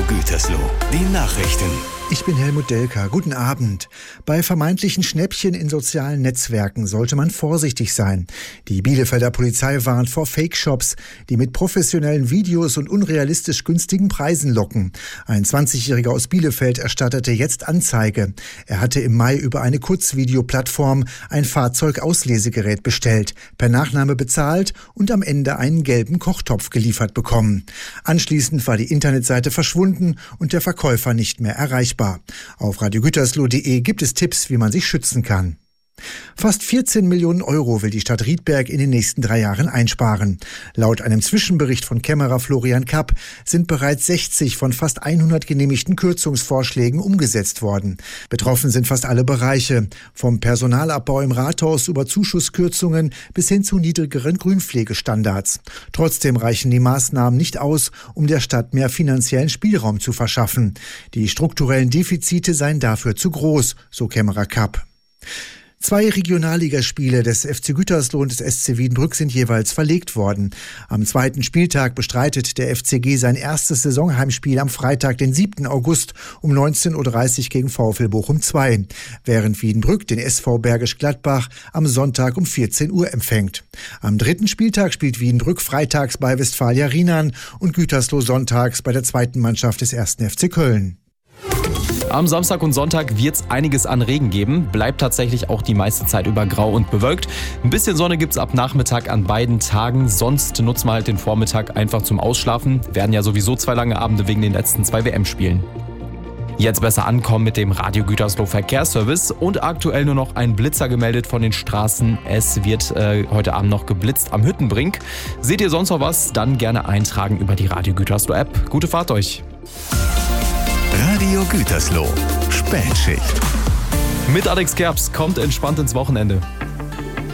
Radio Gütersloh, die Nachrichten. Ich bin Helmut Delker. Guten Abend. Bei vermeintlichen Schnäppchen in sozialen Netzwerken sollte man vorsichtig sein. Die Bielefelder Polizei warnt vor Fake-Shops, die mit professionellen Videos und unrealistisch günstigen Preisen locken. Ein 20-Jähriger aus Bielefeld erstattete jetzt Anzeige. Er hatte im Mai über eine Kurzvideoplattform ein Fahrzeugauslasegerät bestellt, per Nachname bezahlt und am Ende einen gelben Kochtopf geliefert bekommen. Anschließend war die Internetseite verschwunden und der Verkäufer nicht mehr erreichbar. Auf radiogütersloh.de gibt es Tipps, wie man sich schützen kann. Fast 14 Millionen Euro will die Stadt Riedberg in den nächsten 3 Jahren einsparen. Laut einem Zwischenbericht von Kämmerer Florian Kapp sind bereits 60 von fast 100 genehmigten Kürzungsvorschlägen umgesetzt worden. Betroffen sind fast alle Bereiche, vom Personalabbau im Rathaus über Zuschusskürzungen bis hin zu niedrigeren Grünpflegestandards. Trotzdem reichen die Maßnahmen nicht aus, um der Stadt mehr finanziellen Spielraum zu verschaffen. Die strukturellen Defizite seien dafür zu groß, so Kämmerer Kapp. 2 Regionalligaspiele des FC Gütersloh und des SC Wiedenbrück sind jeweils verlegt worden. Am 2. Spieltag bestreitet der FCG sein erstes Saisonheimspiel am Freitag, den 7. August um 19.30 Uhr gegen VfL Bochum 2, während Wiedenbrück den SV Bergisch Gladbach am Sonntag um 14 Uhr empfängt. Am 3. Spieltag spielt Wiedenbrück freitags bei Westfalia Rienan und Gütersloh sonntags bei der 2. Mannschaft des 1. FC Köln. Am Samstag und Sonntag wird es einiges an Regen geben, bleibt tatsächlich auch die meiste Zeit über grau und bewölkt. Ein bisschen Sonne gibt es ab Nachmittag an beiden Tagen, sonst nutzen wir halt den Vormittag einfach zum Ausschlafen. Werden ja sowieso 2 lange Abende wegen den letzten 2 WM-Spielen. Jetzt besser ankommen mit dem Radio Gütersloh Verkehrsservice und aktuell nur noch ein Blitzer gemeldet von den Straßen. Es wird heute Abend noch geblitzt am Hüttenbrink. Seht ihr sonst noch was? Dann gerne eintragen über die Radio Gütersloh App. Gute Fahrt euch! Radio Gütersloh, Spätschicht. Mit Alex Kerbs kommt entspannt ins Wochenende.